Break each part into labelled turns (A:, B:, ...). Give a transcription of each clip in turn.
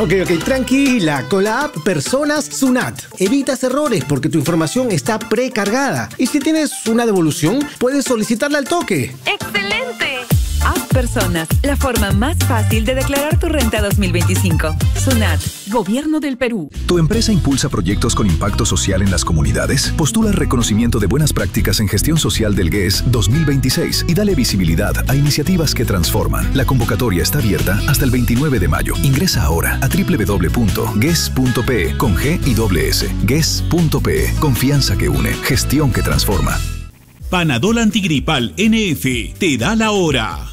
A: Ok, tranquila. Con la app Personas Sunat evitas errores porque tu información está precargada. Y si tienes una devolución, puedes solicitarla al toque.
B: ¡Excelente! App Personas, la forma más fácil de declarar tu renta 2025. Sunat, Gobierno del Perú.
C: ¿Tu empresa impulsa proyectos con impacto social en las comunidades? Postula el reconocimiento de buenas prácticas en gestión social del GES 2026 y dale visibilidad a iniciativas que transforman. La convocatoria está abierta hasta el 29 de mayo. Ingresa ahora a www.ges.pe con G y doble S. GES.pe. Confianza que une. Gestión que transforma.
D: Panadol Antigripal NF te da la hora.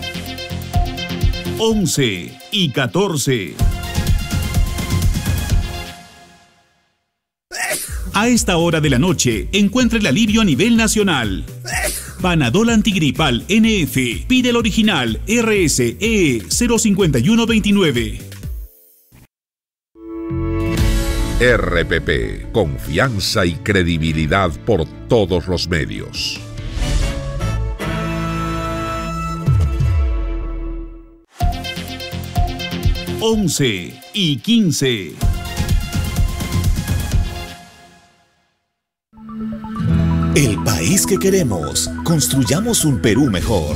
D: 11:14. A esta hora de la noche, encuentra el alivio a nivel nacional. Panadol Antigripal NF. Pide el original RSE 05129.
E: RPP, confianza y credibilidad por todos los medios.
D: Once y 15.
F: El país que queremos. Construyamos un Perú mejor.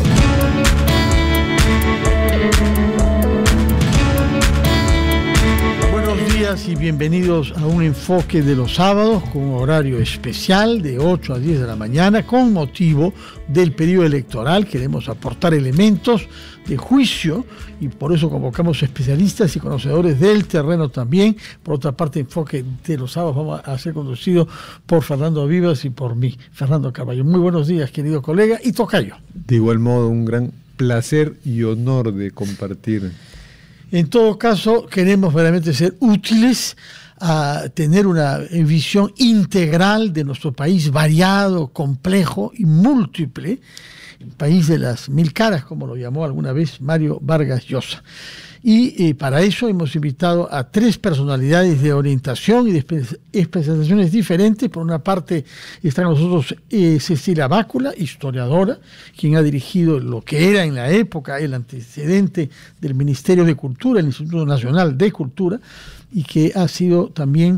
G: Y bienvenidos a un enfoque de los sábados con un horario especial de 8 a 10 de la mañana con motivo del periodo electoral. Queremos aportar elementos de juicio y por eso convocamos especialistas y conocedores del terreno también. Por otra parte, enfoque de los sábados vamos a ser conducido por Fernando Vivas y por mí, Fernando Carballo. Muy buenos días, querido colega y tocayo.
H: De igual modo, un gran placer y honor de compartir.
G: En todo caso, queremos verdaderamente ser útiles a tener una visión integral de nuestro país variado, complejo y múltiple, el país de las mil caras, como lo llamó alguna vez Mario Vargas Llosa. Y para eso hemos invitado a tres personalidades de orientación y de especializaciones diferentes. Por una parte está con nosotros Cecilia Bácula, historiadora, quien ha dirigido lo que era en la época el antecedente del Ministerio de Cultura, el Instituto Nacional de Cultura, y que ha sido también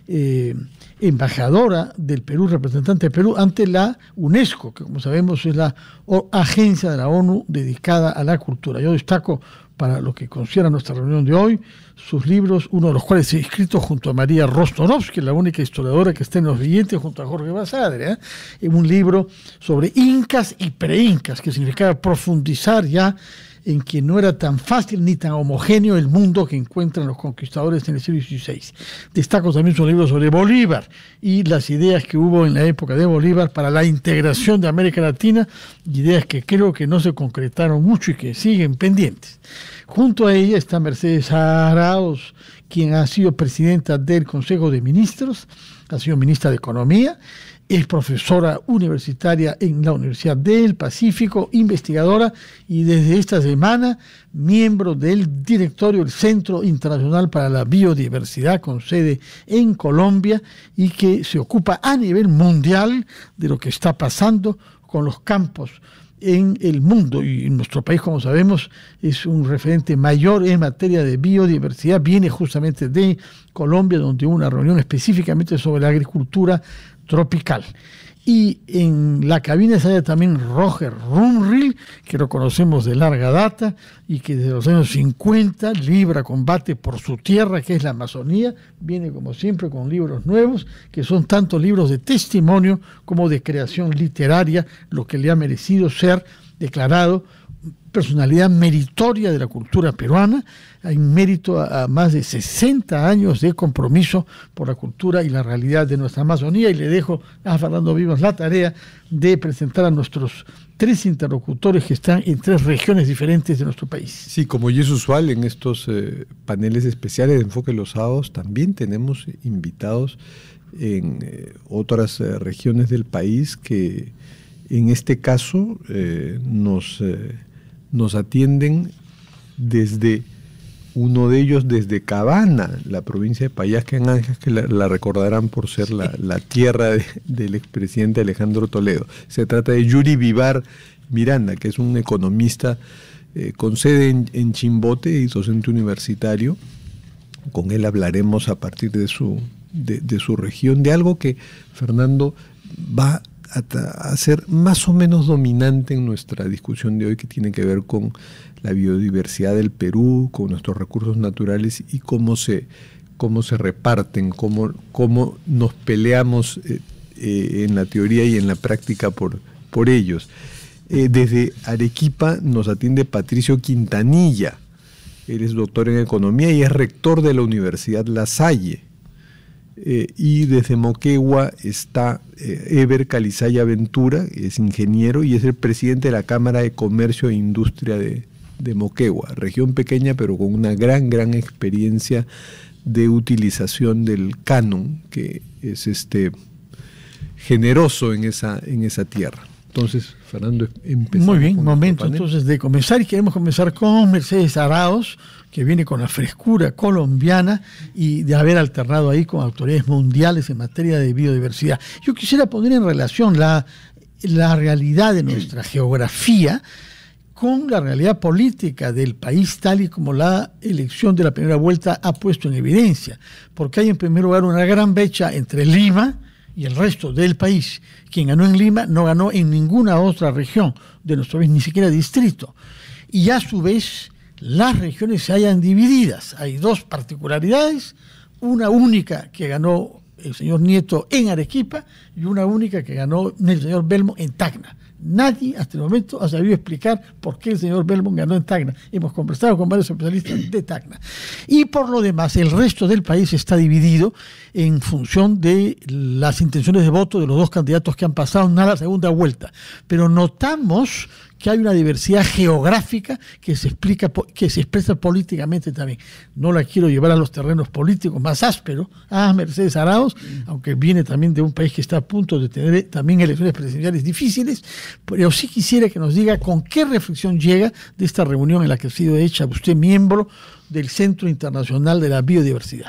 G: embajadora del Perú, representante de Perú ante la UNESCO, que como sabemos es la agencia de la ONU dedicada a la cultura. Yo destaco, para lo que concierne a nuestra reunión de hoy, sus libros, uno de los cuales he escrito junto a María Rostorovsky, la única historiadora que está en los billetes, junto a Jorge Basadre, en un libro sobre incas y preincas, que significaba profundizar ya en que no era tan fácil ni tan homogéneo el mundo que encuentran los conquistadores en el siglo XVI. Destaco también su libro sobre Bolívar y las ideas que hubo en la época de Bolívar para la integración de América Latina, ideas que creo que no se concretaron mucho y que siguen pendientes. Junto a ella está Mercedes Arauz, quien ha sido presidenta del Consejo de Ministros, ha sido ministra de Economía, es profesora universitaria en la Universidad del Pacífico, investigadora y desde esta semana miembro del directorio del Centro Internacional para la Biodiversidad con sede en Colombia y que se ocupa a nivel mundial de lo que está pasando con los campos en el mundo, y nuestro país, como sabemos, es un referente mayor en materia de biodiversidad. Viene justamente de Colombia, donde hubo una reunión específicamente sobre la agricultura tropical. Y en la cabina está también Roger Rumril, que lo conocemos de larga data y que desde los años 50 libra combate por su tierra, que es la Amazonía. Viene como siempre con libros nuevos, que son tanto libros de testimonio como de creación literaria, lo que le ha merecido ser declarado personalidad meritoria de la cultura peruana, en mérito a más de 60 años de compromiso por la cultura y la realidad de nuestra Amazonía. Y le dejo a Fernando Vivas la tarea de presentar a nuestros tres interlocutores que están en tres regiones diferentes de nuestro país.
H: Sí, como ya es usual en estos paneles especiales de Enfoque los Sábados, también tenemos invitados en otras regiones del país que en este caso nos atienden desde uno de ellos desde Cabana, la provincia de Payasca en Ángeles, que la recordarán por ser la tierra del expresidente Alejandro Toledo. Se trata de Yuri Vivar Miranda, que es un economista con sede en Chimbote y docente universitario, con él hablaremos a partir de su región, de algo que, Fernando, va a ser más o menos dominante en nuestra discusión de hoy, que tiene que ver con la biodiversidad del Perú, con nuestros recursos naturales y cómo se reparten, cómo nos peleamos en la teoría y en la práctica por ellos. Desde Arequipa nos atiende Patricio Quintanilla. Él es doctor en Economía y es rector de la Universidad La Salle. Y desde Moquegua está Eber Calizaya Ventura, es ingeniero y es el presidente de la Cámara de Comercio e Industria de Moquegua, región pequeña pero con una gran experiencia de utilización del canon, que es generoso en esa tierra. Entonces, Fernando, empezamos.
G: Muy bien, momento entonces de comenzar, y queremos comenzar con Mercedes Arauz, que viene con la frescura colombiana y de haber alternado ahí con autoridades mundiales en materia de biodiversidad. Yo quisiera poner en relación la realidad de nuestra geografía con la realidad política del país, tal y como la elección de la primera vuelta ha puesto en evidencia, porque hay en primer lugar una gran brecha entre Lima y el resto del país. Quien ganó en Lima no ganó en ninguna otra región de nuestro país, ni siquiera distrito. Y a su vez, las regiones se hallan divididas. Hay dos particularidades, una única que ganó el señor Nieto en Arequipa y una única que ganó el señor Belmont en Tacna. Nadie hasta el momento ha sabido explicar por qué el señor Belmont ganó en Tacna. Hemos conversado con varios especialistas de Tacna. Y por lo demás, el resto del país está dividido en función de las intenciones de voto de los dos candidatos que han pasado a la segunda vuelta. Pero notamos que hay una diversidad geográfica que se expresa políticamente también. No la quiero llevar a los terrenos políticos más ásperos, a Mercedes Arauz, aunque viene también de un país que está a punto de tener también elecciones presidenciales difíciles, pero sí quisiera que nos diga con qué reflexión llega de esta reunión en la que ha sido hecha usted miembro del Centro Internacional de la Biodiversidad.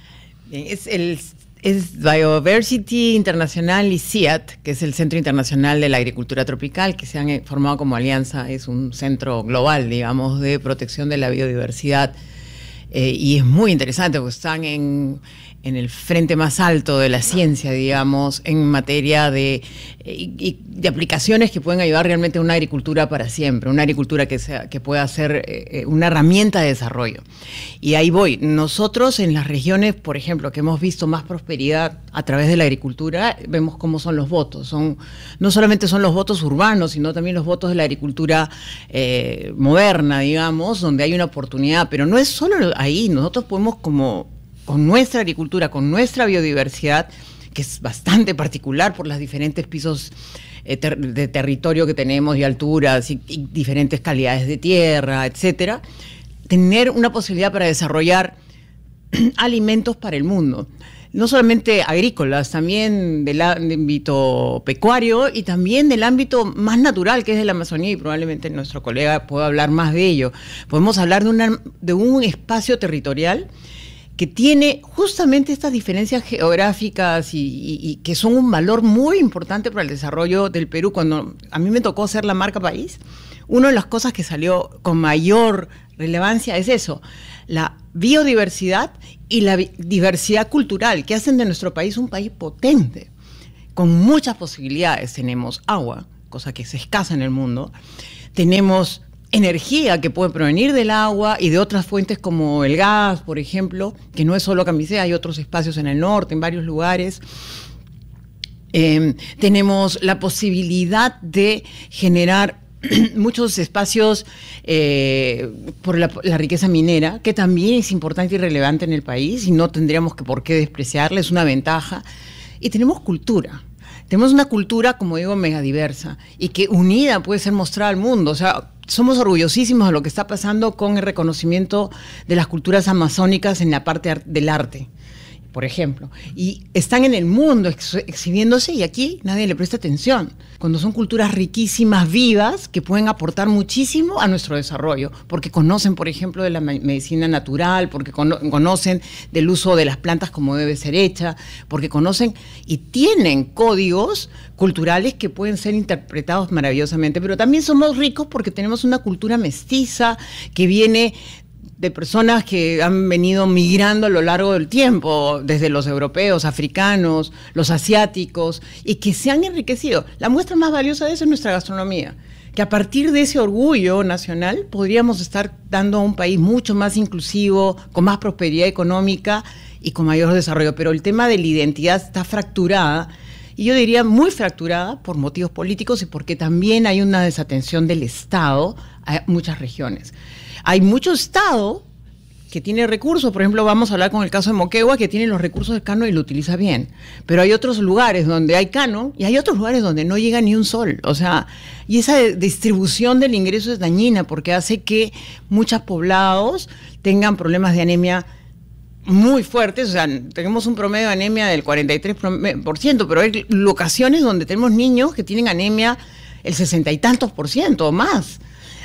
I: Es Biodiversity International y CIAT, que es el Centro Internacional de la Agricultura Tropical, que se han formado como alianza. Es un centro global, digamos, de protección de la biodiversidad. Y es muy interesante porque están en el frente más alto de la ciencia, digamos, en materia de aplicaciones que pueden ayudar realmente a una agricultura para siempre, una agricultura que pueda ser una herramienta de desarrollo. Y ahí voy. Nosotros en las regiones, por ejemplo, que hemos visto más prosperidad a través de la agricultura, vemos cómo son los votos. No solamente son los votos urbanos, sino también los votos de la agricultura moderna, digamos, donde hay una oportunidad. Pero no es solo ahí. Nosotros podemos, con nuestra agricultura, con nuestra biodiversidad, que es bastante particular por los diferentes pisos de territorio que tenemos y alturas y diferentes calidades de tierra, etcétera, tener una posibilidad para desarrollar alimentos para el mundo. No solamente agrícolas, también del ámbito pecuario y también del ámbito más natural, que es de la Amazonía, y probablemente nuestro colega pueda hablar más de ello. Podemos hablar de un espacio territorial que tiene justamente estas diferencias geográficas y que son un valor muy importante para el desarrollo del Perú. Cuando a mí me tocó ser la marca país, una de las cosas que salió con mayor relevancia es eso, la biodiversidad y la diversidad cultural, que hacen de nuestro país un país potente, con muchas posibilidades. Tenemos agua, cosa que es escasa en el mundo, tenemos energía que puede provenir del agua y de otras fuentes como el gas, por ejemplo, que no es solo Camisea, hay otros espacios en el norte, en varios lugares. Tenemos la posibilidad de generar muchos espacios por la riqueza minera, que también es importante y relevante en el país y no tendríamos por qué despreciarla, es una ventaja. Y tenemos cultura. Tenemos una cultura, como digo, megadiversa y que unida puede ser mostrada al mundo. O sea, somos orgullosísimos de lo que está pasando con el reconocimiento de las culturas amazónicas en la parte del arte, por ejemplo. Y están en el mundo exhibiéndose y aquí nadie le presta atención. Cuando son culturas riquísimas, vivas, que pueden aportar muchísimo a nuestro desarrollo, porque conocen, por ejemplo, de la medicina natural, porque conocen del uso de las plantas como debe ser hecha, porque conocen y tienen códigos culturales que pueden ser interpretados maravillosamente. Pero también somos ricos porque tenemos una cultura mestiza que viene de personas que han venido migrando a lo largo del tiempo, desde los europeos, africanos, los asiáticos, y que se han enriquecido. La muestra más valiosa de eso es nuestra gastronomía, que a partir de ese orgullo nacional podríamos estar dando a un país mucho más inclusivo, con más prosperidad económica y con mayor desarrollo. Pero el tema de la identidad está fracturada, y yo diría muy fracturada por motivos políticos y porque también hay una desatención del Estado a muchas regiones. Hay mucho Estado que tiene recursos, por ejemplo, vamos a hablar con el caso de Moquegua, que tiene los recursos del canon y lo utiliza bien, pero hay otros lugares donde hay canon y hay otros lugares donde no llega ni un sol, o sea, y esa distribución del ingreso es dañina porque hace que muchos poblados tengan problemas de anemia muy fuertes, o sea, tenemos un promedio de anemia del 43%, pero hay locaciones donde tenemos niños que tienen anemia el 60 y tantos % o más,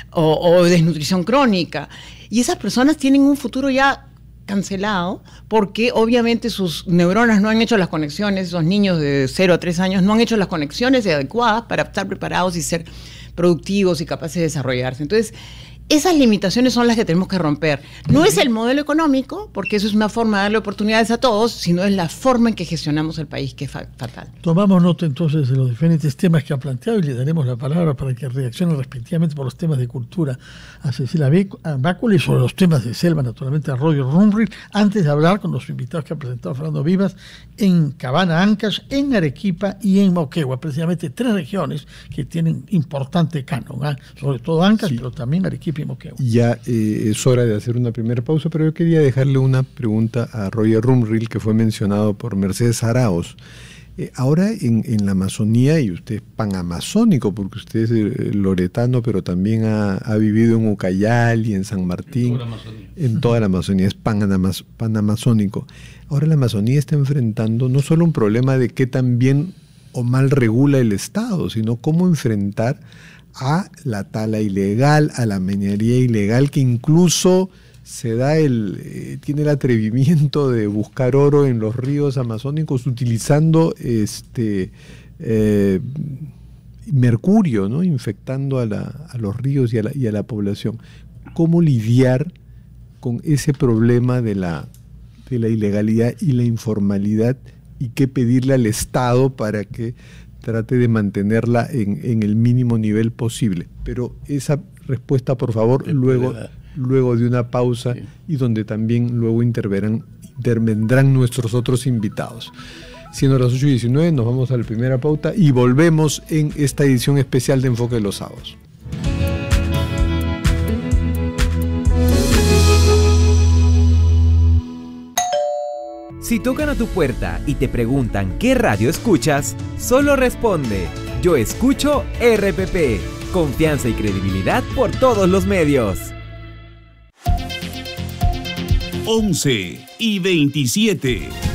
I: o desnutrición crónica, y esas personas tienen un futuro ya cancelado porque obviamente sus neuronas no han hecho las conexiones, esos niños de 0 a 3 años no han hecho las conexiones adecuadas para estar preparados y ser productivos y capaces de desarrollarse. Entonces, esas limitaciones son las que tenemos que romper. No es el modelo económico, porque eso es una forma de darle oportunidades a todos, sino es la forma en que gestionamos el país, que es fatal.
G: Tomamos nota entonces de los diferentes temas que ha planteado y le daremos la palabra para que reaccione respectivamente por los temas de cultura a Cecilia Bácula y sobre los temas de selva, naturalmente, a Roger Rumril, antes de hablar con los invitados que ha presentado Fernando Vivas en Cabana, Ancash, en Arequipa y en Moquegua, precisamente 3 regiones que tienen importante canon, sobre todo Ancash, sí, pero también Arequipa y Moquegua.
H: Ya es hora de hacer una primera pausa, pero yo quería dejarle una pregunta a Roger Rumril, que fue mencionado por Mercedes Arauz. Ahora en la Amazonía, y usted es panamazónico, porque usted es loretano, pero también ha vivido en Ucayali y en San Martín. En toda la Amazonía, es panamazónico. Ahora la Amazonía está enfrentando no solo un problema de qué tan bien o mal regula el Estado, sino cómo enfrentar a la tala ilegal, a la minería ilegal, que incluso se da tiene el atrevimiento de buscar oro en los ríos amazónicos utilizando mercurio, ¿no? Infectando a los ríos y a la población. ¿Cómo lidiar con ese problema de la ilegalidad y la informalidad, y qué pedirle al Estado para que trate de mantenerla en el mínimo nivel posible? Pero esa respuesta, por favor, luego de una pausa, sí, y donde también luego intervendrán nuestros otros invitados. Siendo las 8:19, nos vamos a la primera pauta y volvemos en esta edición especial de Enfoque de los Sábados.
J: Si tocan a tu puerta y te preguntan qué radio escuchas, solo responde: yo escucho RPP. Confianza y credibilidad por todos los medios.
D: 11:27.